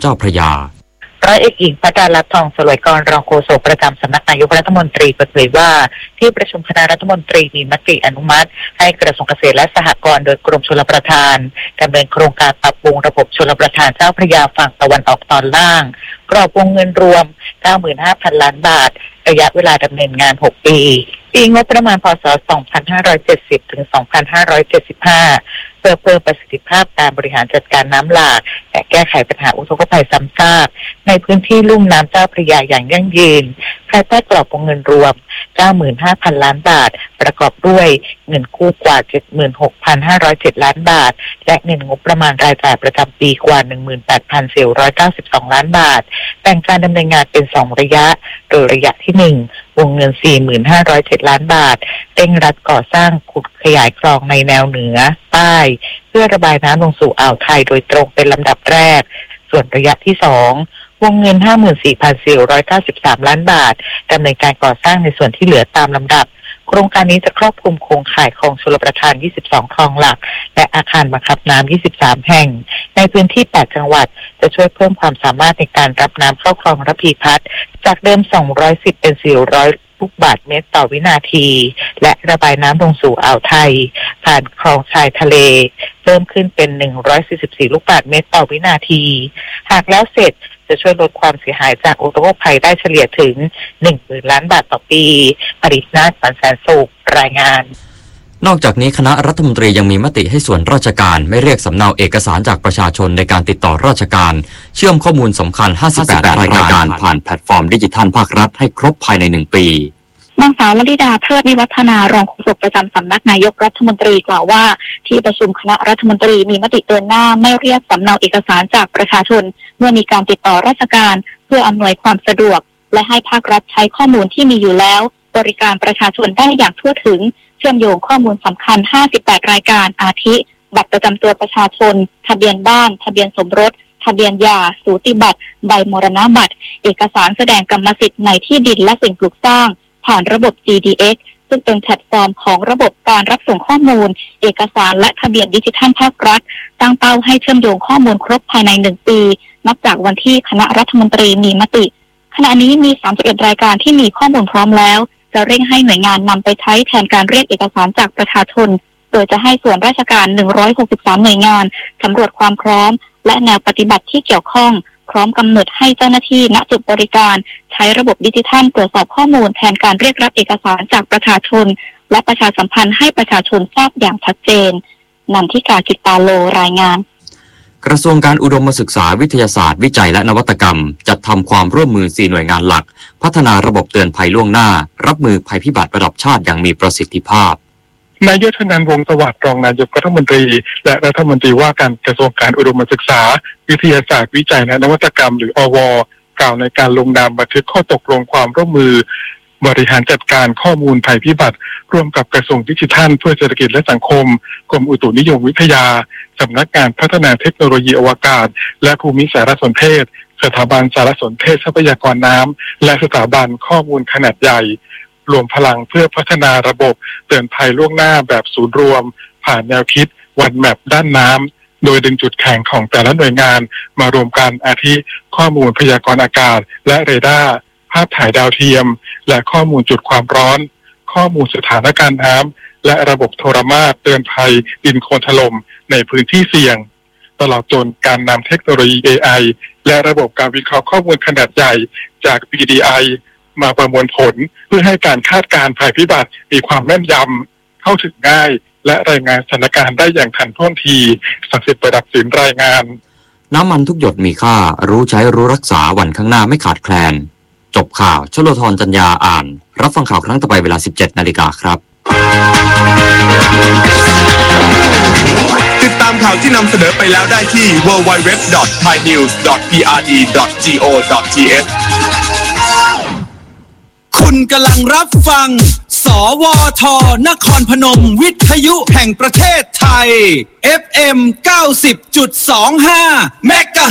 เจ้าพระยาร้อยเอกหญิงภัตราลัตน์ทองสลวยกรรองโฆษกประจำสำนักนายกรัฐมนตรีเปิดเผยว่าที่ประชุมคณะรัฐมนตรีมีมติอนุมัติให้กระทรวงเกษตรและสหกรณ์โดยกรมชลประทานดำเนินโครงการปรับปรุงระบบชลประทานเจ้าพระยาฝั่งตะวันออกตอนล่างกรอบวงเงินรวม 95,000 ล้านบาทระยะเวลาดำเนินงาน 6 ปีงบประมาณพ.ศ. 2570 ถึง 2575 เพื่อเพิ่มประสิทธิภาพการบริหารจัดการน้ำหลากและแก้ไขปัญหาอุทกภัยซ้ำซากในพื้นที่ลุ่มน้ำเจ้าพระยาอย่างยั่งยืนภายใต้กรอบวงเงินรวม 95,000 ล้านบาทประกอบด้วยเงินกู้กว่า 76,507 ล้านบาทและเงินงบประมาณรายจ่ายประจำปีกว่า 18,492 ล้านบาทแบ่งการดำเนินงานเป็น 2 ระยะโดยระยะที่ 1 วงเงิน 45,007 ล้านบาทเร่งรัดก่อสร้างขุดขยายคลองในแนวเหนือใต้เพื่อระบายน้ำลงสู่อ่าวไทยโดยตรงเป็นลำดับแรกส่วนระยะที่ 2 วงเงิน 54,493 ล้านบาทดำเนินการก่อสร้างในส่วนที่เหลือตามลำดับโครงการนี้จะครอบคลุมโครงข่ายคลองชลประทาน 22 คลองหลักและอาคารบังคับน้ำ 23 แห่งในพื้นที่ 8 จังหวัดจะช่วยเพิ่มความสามารถในการรับน้ำเข้าคลองระพีพัฒน์จากเดิม 210 เป็น 400 ลูกบาศก์เมตรต่อวินาทีและระบายน้ำลงสู่อ่าวไทยผ่านคลองชายทะเลเพิ่มขึ้นเป็น 144 ลูกบาศก์เมตรต่อวินาทีหากแล้วเสร็จจะช่วยลดความเสียหายจากอุทกภัยได้เฉลี่ยถึง 10,000 ล้านบาทต่อปีปริศนาสันแสนสุขรายงานนอกจากนี้คณะรัฐมนตรียังมีมติให้ส่วนราชการไม่เรียกสำเนาเอกสารจากประชาชนในการติดต่อราชการเชื่อมข้อมูลสำคัญ 58 รายการผ่านแพลตฟอร์มดิจิทัลภาครัฐให้ครบภายใน 1 ปีนางสาวลลิดาเทิดนิวัฒนารองโฆษกประจำสำนักนายกรัฐมนตรีกล่าวว่าที่ประชุมคณะรัฐมนตรีมีมติเดินหน้าไม่เรียกสำเนาเอกสารจากประชาชนเมื่อมีการติดต่อราชการเพื่ออำนวยความสะดวกและให้ภาครัฐใช้ข้อมูลที่มีอยู่แล้วบริการประชาชนได้อย่างทั่วถึงเชื่อมโยงข้อมูลสำคัญ 58 รายการอาทิบัตรประจำตัวประชาชนทะเบียนบ้านทะเบียนสมรสทะเบียนหย่าสูติบัตรใบมรณบัตรเอกสารแสดงกรรมสิทธิ์ในที่ดินและสิ่งปลูกสร้างผ่านระบบ GDX ซึ่งเป็นแพลตฟอร์มของระบบการรับส่งข้อมูลเอกสารและทะเบียนดิจิทัลภาครัฐตั้งเป้าให้เชื่อมโยงข้อมูลครบภายใน 1 ปีนับจากวันที่คณะรัฐมนตรีมีมติขณะนี้มี 31 รายการที่มีข้อมูลพร้อมแล้วจะเร่งให้หน่วยงานนำไปใช้แทนการเรียกเอกสารจากประชาชนโดยจะให้ส่วนราชการ163หน่วยงานสำรวจความพร้อมและแนวปฏิบัติที่เกี่ยวข้องพร้อมกำหนดให้เจ้าหน้าที่ณจุดบริการใช้ระบบดิจิทัลตรวจสอบข้อมูลแทนการเรียกรับเอกสารจากประชาชนและประชาสัมพันธ์ให้ประชาชนทราบอย่างชัดเจนนันทิกา จิตตาโลรายงานกระทรวงการอุดมศึกษาวิทยาศาสตร์วิจัยและนวัตกรรมจัดทำความร่วมมือ4หน่วยงานหลักพัฒนาระบบเตือนภัยล่วงหน้ารับมือภัยพิบัติระดับชาติอย่างมีประสิทธิภาพนายธนันท์ วงศ์สวัสดิ์รองนายกรัฐมนตรีและรัฐมนตรีว่าการกระทรวงการอุดมศึกษาวิทยาศาสตร์วิจัยและนวัตกรรมหรืออว.กล่าวในการลงนามบันทึกข้อตกลงความร่วมมือบริหารจัดการข้อมูลภัยพิบัติร่วมกับกระทรวงดิจิทัลเพื่อเศรษฐกิจและสังคมกรมอุตุนิยมวิทยาสำนักงานพัฒนาเทคโนโลยีอวกาศและภูมิสารสนเทศสถาบันสารสนเทศทรัพยากรน้ำและสถาบันข้อมูลขนาดใหญ่รวมพลังเพื่อพัฒนาระบบเตือนภัยล่วงหน้าแบบศูนย์รวมผ่านแนวคิดวันแมปด้านน้ำโดยดึงจุดแข็งของแต่ละหน่วยงานมารวมกันอาทิข้อมูลพยากรณ์อากาศและเรดาร์ภาพถ่ายดาวเทียมและข้อมูลจุดความร้อนข้อมูลสถานการณ์น้ำและระบบโทรมาตรเตือนภัยดินโคลนถล่มในพื้นที่เสี่ยงตลอดจนการนำเทคโนโลยี AI และระบบการวิเคราะห์ข้อมูลขนาดใหญ่จาก BDI มาประมวลผลเพื่อให้การคาดการณ์ภัยพิบัติมีความแม่นยำเข้าถึงง่ายและรายงานสถานการณ์ได้อย่างทันท่วงทีศักดิ์สิทธิ์ประดับศิลป์รายงานน้ำมันทุกหยดมีค่ารู้ใช้รู้รักษาวันข้างหน้าไม่ขาดแคลนจบข่าวชลธรจัญญาอ่านรับฟังข่าวครั้งต่อไปเวลา 17:00 น.ครับติดตามข่าวที่นำเสนอไปแล้วได้ที่ www.thainews.pre.go.th คุณกำลังรับฟังสวท.นครพนมวิทยุแห่งประเทศไทย FM 90.25 เมกะ